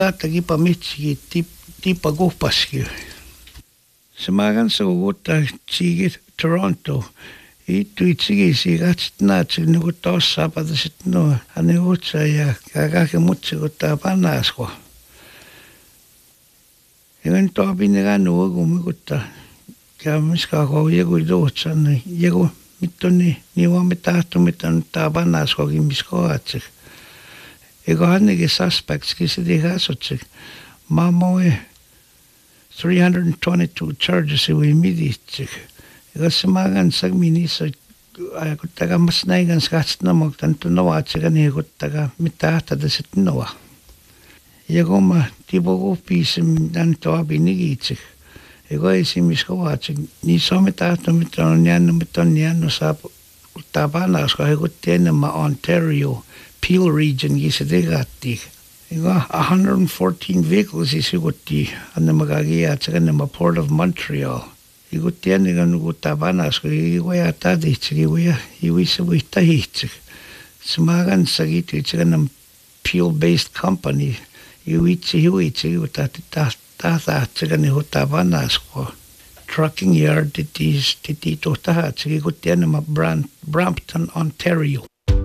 Tagi pamitsi ti pagupaski. Samagan sa uguta sige Toronto. Itu sige sigat na nugutos sapata sitno anegutsa ya kakakimutsi gutta panasko. Even to binigano gumigutta. Kamiska ko yego dotsan yego mitoni niwa mitatu mitan tabanasko gimisko atsik. Ego hanige suspects kisidigasotsik. Mamoe 322 charges we miditsik. Ego samagan sagmini sa ayakutaga mas naigan skats na magtantunawa atsik ani ayakutaga mitata dasitnawa. Ego ma tibogo pisim danto abinigitsik. Ego esimisko atsik ni somitata mitoniano sa tabanasko ego tiene ma Ontario Peel region gisidigati. Ego 114 vehicles isiguti anna magagia at saka Port of Montreal. Ego tiene ganugo tabanas ko ego ya tadi ego ya iwisibuita hitsik. Samagan sagito saka Peel based company. Iwitsi ego tata saka ni tabanas ko. Trucking yard titito tahat ego tiene ma Brampton, Ontario.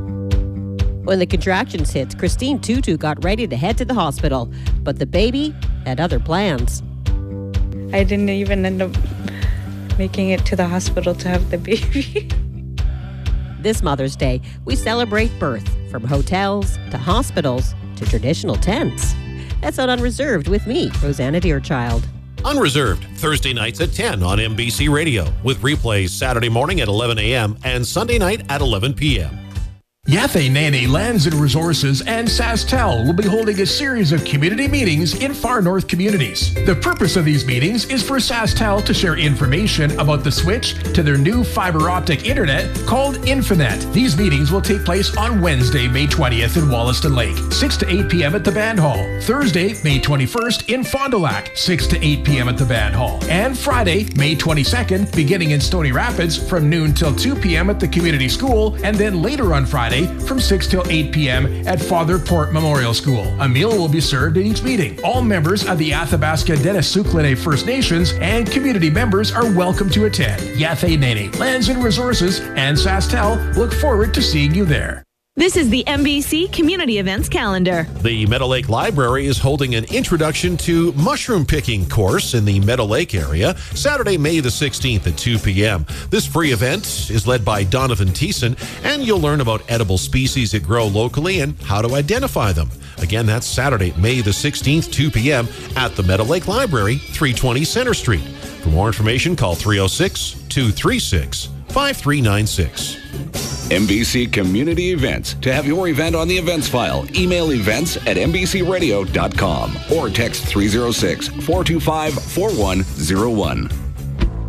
When the contractions hit, Christine Tutu got ready to head to the hospital, but the baby had other plans. I didn't even end up making it to the hospital to have the baby. This Mother's Day, we celebrate birth, from hotels to hospitals to traditional tents. That's on Unreserved with me, Rosanna Deerchild. Unreserved, Thursday nights at 10 on NBC Radio, with replays Saturday morning at 11 a.m. and Sunday night at 11 p.m. Yathé Nene Lands and Resources and SaskTel will be holding a series of community meetings in far north communities. The purpose of these meetings is for SaskTel to share information about the switch to their new fiber optic internet called Infinet. These meetings will take place on Wednesday, May 20th in Wollaston Lake, 6 to 8 p.m. at the Band Hall. Thursday, May 21st in Fond du Lac, 6 to 8 p.m. at the Band Hall. And Friday, May 22nd, beginning in Stony Rapids from noon till 2 p.m. at the community school, and then later on Friday from 6 till 8 p.m. at Father Port Memorial School. A meal will be served in each meeting. All members of the Athabasca Dennisukline First Nations and community members are welcome to attend. Yathé Nene Lands and Resources and SaskTel look forward to seeing you there. This is the NBC Community Events Calendar. The Meadow Lake Library is holding an introduction to mushroom picking course in the Meadow Lake area, Saturday, May the 16th at 2 p.m. This free event is led by Donovan Thiessen, and you'll learn about edible species that grow locally and how to identify them. Again, that's Saturday, May the 16th, 2 p.m. at the Meadow Lake Library, 320 Center Street. For more information, call 306-236-5396. NBC Community Events. To have your event on the events file, email events@nbcradio.com or text 306-425-4101.